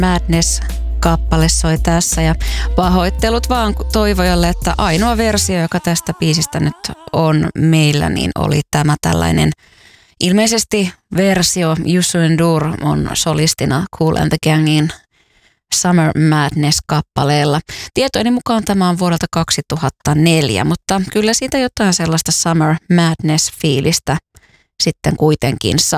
Madness-kappale soi tässä ja pahoittelut vaan Toivojalle, että ainoa versio, joka tästä biisistä nyt on meillä, niin oli tämä tällainen ilmeisesti versio. Youssou N'Dour on solistina Kool and the Gangin Summer Madness-kappaleella. Tietojeni mukaan tämä on vuodelta 2004, mutta kyllä siitä jotain sellaista Summer Madness-fiilistä sitten kuitenkin saa.